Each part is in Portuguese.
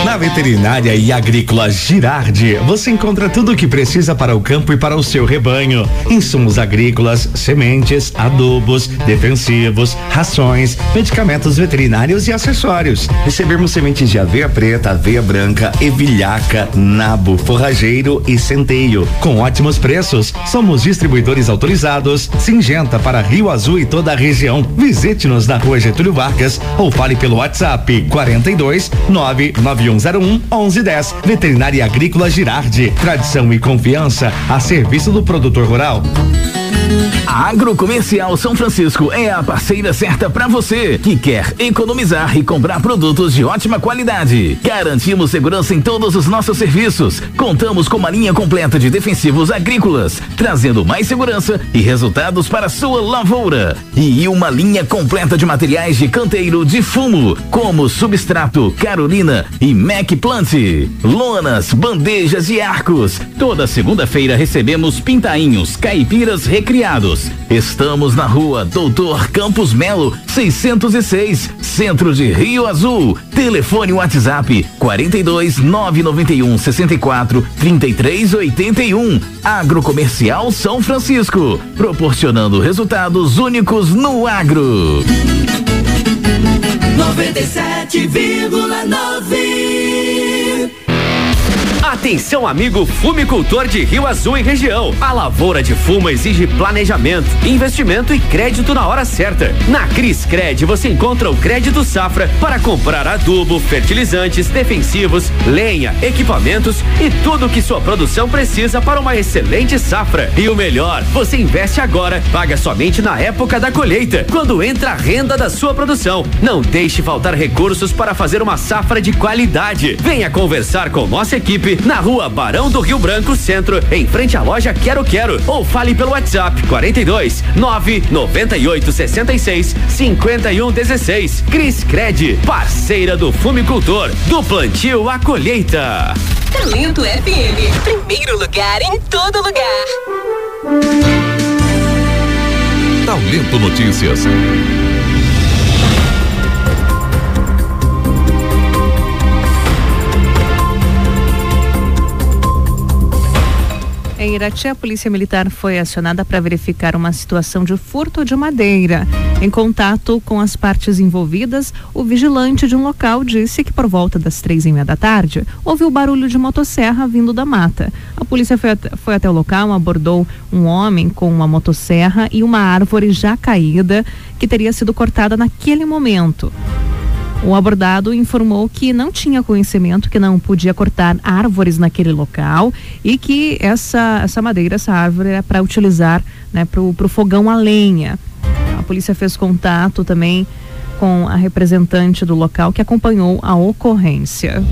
Na Veterinária e Agrícola Girardi, você encontra tudo o que precisa para o campo e para o seu rebanho. Insumos agrícolas, sementes, adubos, defensivos, rações, medicamentos veterinários e acessórios. Recebemos sementes de aveia preta, aveia branca, evilhaca, nabo, forrageiro e centeio, com ótimos preços. Somos distribuidores autorizados. Singenta para Rio Azul e toda a região. Visite-nos na Rua Getúlio Vargas ou fale pelo WhatsApp 42 99101 1110. Veterinária e Agrícola Girardi, tradição e confiança a serviço do produtor rural. A Agrocomercial São Francisco é a parceira certa para você que quer economizar e comprar produtos de ótima qualidade. Garantimos segurança em todos os nossos serviços. Contamos com uma linha completa de defensivos agrícolas, trazendo mais segurança e resultados para sua lavoura. E uma linha completa de materiais de canteiro de fumo, como Substrato, Carolina e Mac Plant. Lonas, bandejas e arcos. Toda segunda-feira recebemos pintainhos, caipiras recriados. Estamos na Rua Doutor Campos Melo, 606, Centro de Rio Azul. Telefone WhatsApp 42 991 64 33 81. Agrocomercial São Francisco, proporcionando resultados únicos no agro. 97,9. Atenção, amigo fumicultor de Rio Azul e região. A lavoura de fumo exige planejamento, investimento e crédito na hora certa. Na Criscred você encontra o crédito safra para comprar adubo, fertilizantes, defensivos, lenha, equipamentos e tudo o que sua produção precisa para uma excelente safra. E o melhor, você investe agora, paga somente na época da colheita, quando entra a renda da sua produção. Não deixe faltar recursos para fazer uma safra de qualidade. Venha conversar com nossa equipe na Rua Barão do Rio Branco, Centro, em frente à loja Quero Quero, ou fale pelo WhatsApp 42 998 66 51 16. Criscred, parceira do fumicultor, do plantio à colheita. Talento FM, primeiro lugar em todo lugar. Talento Notícias. Em Irati, a Polícia Militar foi acionada para verificar uma situação de furto de madeira. Em contato com as partes envolvidas, o vigilante de um local disse que por volta das 3:30 da tarde, ouviu barulho de motosserra vindo da mata. A polícia foi até o local, abordou um homem com uma motosserra e uma árvore já caída que teria sido cortada naquele momento. O abordado informou que não tinha conhecimento, que não podia cortar árvores naquele local e que essa madeira, essa árvore era para utilizar, né, pro fogão a lenha. A polícia fez contato também com a representante do local que acompanhou a ocorrência.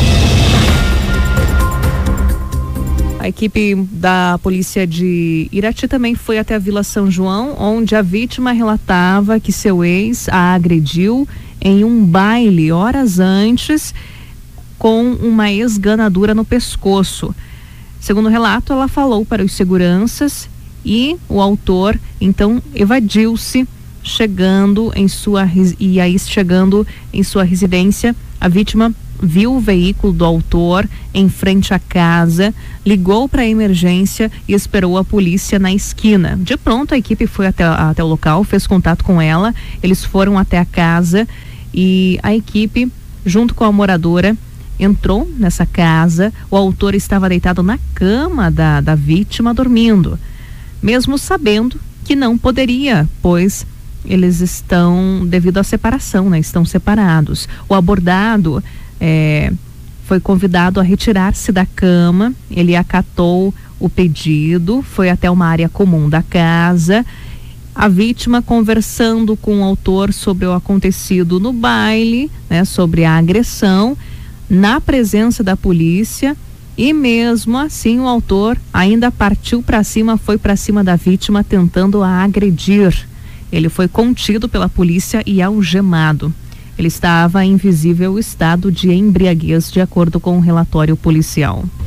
A equipe da polícia de Irati também foi até a Vila São João, onde a vítima relatava que seu ex a agrediu em um baile horas antes com uma esganadura no pescoço. Segundo o relato, ela falou para os seguranças e o autor então evadiu-se, chegando em sua residência, a vítima viu o veículo do autor em frente à casa, ligou para a emergência e esperou a polícia na esquina. De pronto, a equipe foi até o local, fez contato com ela, eles foram até a casa e a equipe, junto com a moradora, entrou nessa casa. O autor estava deitado na cama da vítima, dormindo, mesmo sabendo que não poderia, pois eles estão, devido à separação, né? Estão separados. O abordado foi convidado a retirar-se da cama, ele acatou o pedido, foi até uma área comum da casa. A vítima, conversando com o autor sobre o acontecido no baile, né, sobre a agressão, na presença da polícia, e mesmo assim o autor ainda partiu para cima, foi para cima da vítima tentando a agredir. Ele foi contido pela polícia e algemado. Ele estava em visível estado de embriaguez, de acordo com o relatório policial.